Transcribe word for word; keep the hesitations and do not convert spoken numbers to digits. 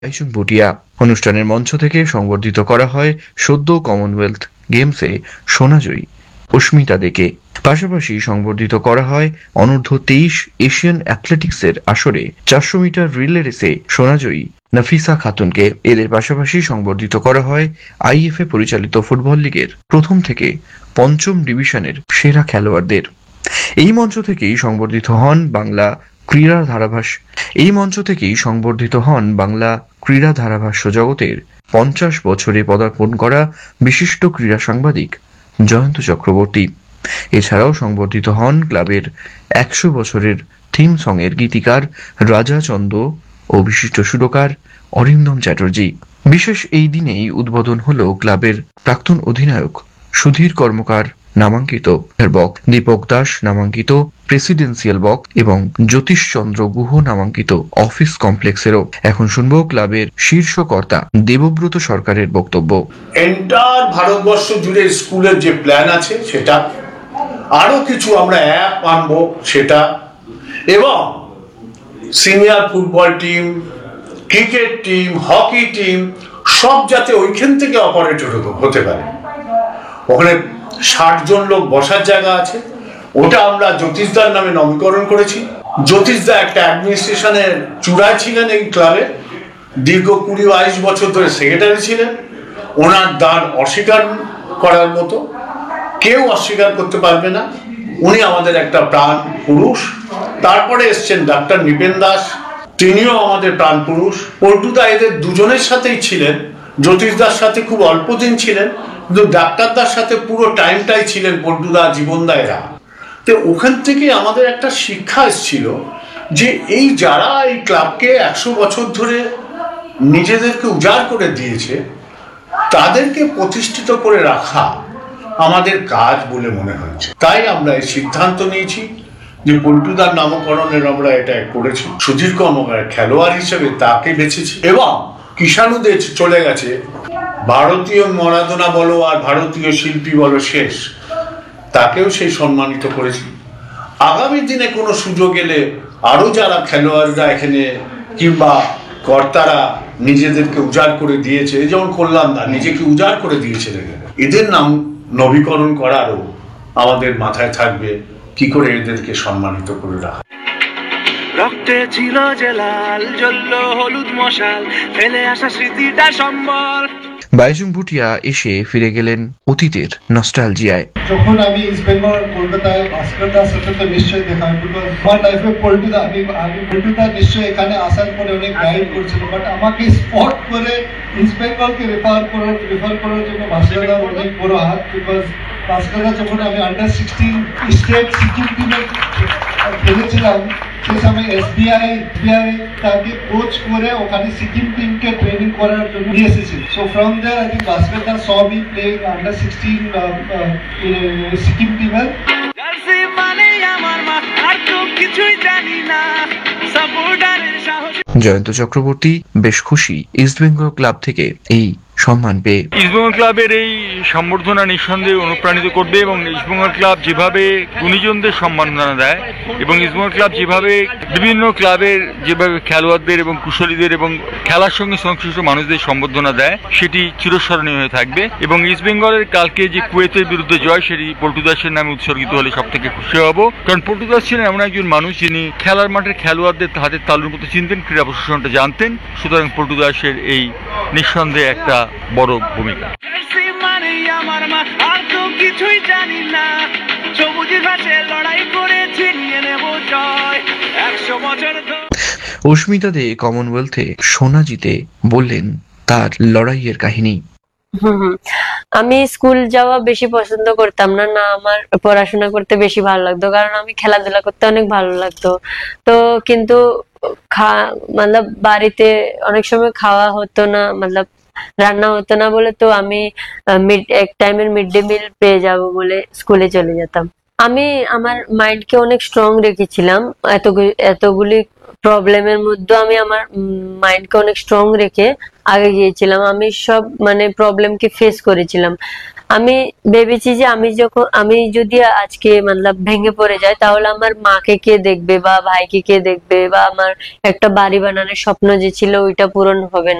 বাইচুং ভুটিয়া অনুষ্ঠানের মঞ্চ থেকে সংবর্ধিত করা হয় সদ্য কমনওয়েলথ গেমসে সোনাজয়ী অস্মিতা দেকে। পাশাপাশি সংবর্ধিত করা হয় অনূর্ধ্ব তেইশ এশিয়ান অ্যাথলেটিক্সের আসরে চারশো মিটার রিলে রেসে সোনাজয়ী নাফিসা খাতুনকে। এদের পাশাপাশি সংবর্ধিত করা হয় আইএফএ পরিচালিত ফুটবল লিগের প্রথম থেকে পঞ্চম ডিভিশনের সেরা খেলোয়াড়দের। এই মঞ্চ থেকেই সংবর্ধিত হন বাংলা ক্রীড়া ধারাভাষ এই মঞ্চ থেকেই সংবর্ধিত হন বাংলা ক্রীড়া ধারাভাষ্য জগতের পঞ্চাশ বছরে পদার্পণ করা বিশিষ্ট ক্রীড়া সাংবাদিক জয়ন্ত চক্রবর্তী। এছাড়াও সংবর্ধিত হন ক্লাবের একশো বছরের থিম সঙের গীতিকার রাজা চন্দ ও বিশিষ্ট সুরকার অরিন্দম চ্যাটার্জি। বিশেষ এই দিনেই উদ্বোধন হল ক্লাবের প্রাক্তন অধিনায়ক সুধীর কর্মকার নামাঙ্কিত বক, দীপক দাস নামাঙ্কিত প্রেসিডেন্সিয়াল বক এবং জ্যোতিষচন্দ্র গুহ নামাঙ্কিত অফিস কমপ্লেক্সেরও। এখন শুনবো ক্লাবের শীর্ষ কর্তা দেবব্রত সরকারের বক্তব্য। এন্টার ভারতবর্ষ জুড়ে স্কুলের যে প্ল্যান আছে সেটা, আরো কিছু আমরা অ্যাপ আনবো সেটা, এবং senior football team, cricket team, hockey team সব যাতে ওইখান থেকে অপারেটর হতে পারে। ওখানে ষাট জন লোক বসার জায়গা আছে, ওটা আমরা জ্যোতিষদার নামে নামকরণ করেছি। জ্যোতিষদা একটা অ্যাডমিনিস্ট্রেশনের চূড়ায় ছিলেন এই ক্লাবে, দীর্ঘ কুড়ি বাইশ বছর ধরে সেক্রেটারি ছিলেন। ওনার দান অস্বীকার করার মতো, কেউ অস্বীকার করতে পারবে না। উনি আমাদের একটা প্রাণ পুরুষ। তারপরে এসছেন ডাক্তার নিপেন দাস, তিনিও আমাদের প্রাণ পুরুষ। পল্টুদা এদের দুজনের সাথেই ছিলেন, জ্যোতিষদার সাথে খুব অল্প দিন ছিলেন, কিন্তু ডাক্তারদার সাথে পুরো টাইমটাই ছিলেন পল্টুদা, জীবনদা এরা। তো ওখান থেকে আমাদের একটা শিক্ষা এসেছিল যে এই যারা এই ক্লাবকে একশো বছর ধরে নিজেদেরকে উজাড় করে দিয়েছে তাদেরকে প্রতিষ্ঠিত করে রাখা আমাদের কাজ বলে মনে হয়েছে। তাই আমরা এই সিদ্ধান্ত নিয়েছি যে পল্টুদার নামকরণের আমরা এটা করেছি। সুধীর কর্মকার খেলোয়াড় হিসেবে তাকে বেছেছি, এবং কিষাণুদের চলে গেছে, ভারতীয় মারাদোনা বলো আর ভারতীয় শিল্পী বলো শেষ, তাকেও সেই সম্মানিত করেছি। আগামী দিনে কোনো সুযোগ এলে আরো যারা খেলোয়াড়রা এখানে কিংবা কর্তারা নিজেদেরকে উজাড় করে দিয়েছে, যেমন কল্যাণদা নিজেকে উজাড় করে দিয়েছে, এদের নাম নবীকরণ করারও আমাদের মাথায় থাকবে কি করে এদেরকে সম্মানিত করে রাখা। রক্তে ছিল যে লাল জ্বলল হলুদ মশাল, ফেলে আসা স্মৃতিটা সম্বল। বাইচুং ভুটিয়া এসে ফিরে গেলেন অতীতের নস্টালজিয়ায়। যখন আমি ইস্ট বেঙ্গল কলকাতায় ভাস্করদার সাথে তো নিশ্চয়ই দেখা হয়, বিকজ আমার লাইফে পল্টুদা, আমি আমি পল্টুদা নিশ্চয়ই এখানে আসার পরে অনেক গাইড করছিল, বাট আমাকে স্পট করে ইস্ট বেঙ্গলকে রেফার করার রেফার করার জন্য ভাস্করদার অনেক বড় হাত। বিকজ ভাস্করদা যখন আমি আন্ডার সিক্সটিন স্টেট সিকিম টিমে খেলেছিলাম সেই সময় এসবিআই এসবিআই তাকে কোচ করে ওখানে সিকিম টিমকে ট্রেনিং করার জন্য নিয়ে এসেছে। So from there I think ভাস্করদা saw me playing under sixteen Sikkim টিমের। জয়ন্ত চক্রবর্তী বেশ খুশি ইস্টবেঙ্গল ক্লাব থেকে এই সম্মান পেয়ে। ইস্টবেঙ্গল ক্লাবের এই সম্বর্ধনা নিঃসন্দেহে অনুপ্রাণিত করবে, এবং ইস্টবেঙ্গল ক্লাব যেভাবে গুণীজনদের সম্মাননা দেয় এবং ইস্টবেঙ্গল ক্লাব যেভাবে বিভিন্ন ক্লাবের যেভাবে খেলোয়াড়দের এবং কুশলীদের এবং খেলার সঙ্গে সংশ্লিষ্ট মানুষদের সম্বর্ধনা দেয়, সেটি চিরস্মরণীয় হয়ে থাকবে। এবং ইস্টবেঙ্গলের কালকে যে কুয়েতের বিরুদ্ধে জয়, সেটি পল্টুদাসের নামে উৎসর্গিত হলে সব থেকে খুশি হব, কারণ পল্টুদাস ছিলেন এমন একজন মানুষ যিনি খেলার মাঠের খেলোয়াড়দের হাতের তালুর মতো চিনতেন, ক্রীড়া প্রশাসনটা জানতেন। সুতরাং পল্টুদাসের এই নিঃসন্দেহে একটা বড় ভূমিকা। অস্মিতা দে কমনওয়েলথে সোনা জিতে বললেন তার লড়াইয়ের কাহিনী। আমি স্কুল যাওয়া বেশি পছন্দ করতাম না, না আমার পড়াশোনা করতে বেশি ভালো লাগতো, কারণ আমি খেলাধুলা করতে অনেক ভালো লাগতো। তো কিন্তু মতলব বাড়িতে অনেক সময় খাওয়া হতো না, মতলব রান্না হতো না বলে, তো আমি মিড এক টাইমের মিড ডে মিল পেয়ে যাব বলে স্কুলে চলে যেতাম। আমি আমার মাইন্ডকে অনেক স্ট্রং রেখেছিলাম, এতগুলি এতগুলি প্রবলেমের মধ্যে আমি আমার মাইন্ডকে অনেক স্ট্রং রেখে আগে গিয়েছিলাম। আমি সব মানে প্রবলেমকে ফেস করেছিলাম। আমি ভেবেছি যে আমি যখন আমি যদি আজকে মতলব ভেঙে পড়ে যাই তাহলে আমার মাকে কে দেখবে বা ভাইকে কে দেখবে, বা আমার একটা বাড়ি বানানোর স্বপ্ন যে ছিল ওইটা পূরণ হবে না।